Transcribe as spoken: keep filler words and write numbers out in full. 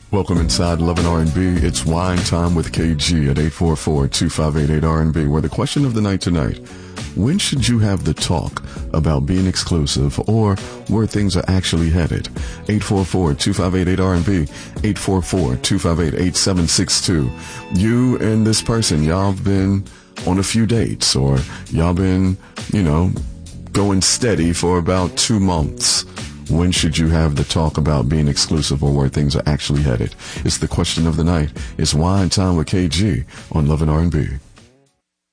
Welcome inside Love and R and B. It's Wine Time with K G at eight four four, two five eight, eight R and B, where the question of the night tonight, when should you have the talk about being exclusive or where things are actually headed? eight four four, two five eight, eight R and B, eight four four, two five eight, eight seven six two. You and this person, y'all have been on a few dates, or y'all been, you know, going steady for about two months. When should you have the talk about being exclusive or where things are actually headed? It's the question of the night. It's Wine Time with K G on Love and R and B.